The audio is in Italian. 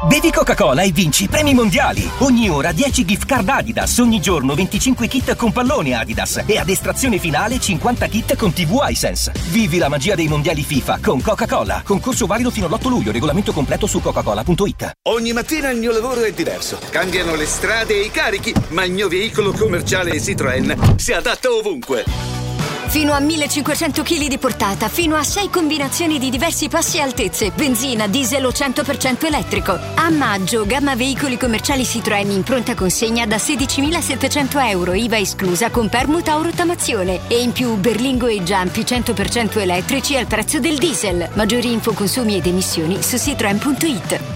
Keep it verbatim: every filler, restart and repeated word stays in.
Bevi Coca-Cola e vinci premi mondiali. Ogni ora dieci gift card Adidas, ogni giorno venticinque kit con pallone Adidas e ad estrazione finale cinquanta kit con tivù iSense. Vivi la magia dei mondiali FIFA con Coca-Cola. Concorso valido fino all'otto luglio, regolamento completo su coca cola punto it. Ogni mattina il mio lavoro è diverso. Cambiano le strade e i carichi, ma il mio veicolo commerciale Citroën si adatta ovunque. Fino a millecinquecento chili di portata, fino a sei combinazioni di diversi passi e altezze, benzina, diesel o cento per cento elettrico. A maggio, gamma veicoli commerciali Citroën in pronta consegna da sedicimilasettecento euro, I V A esclusa, con permuta o rottamazione. E in più Berlingo e Giampi cento per cento elettrici al prezzo del diesel. Maggiori info, consumi ed emissioni su citroen punto it.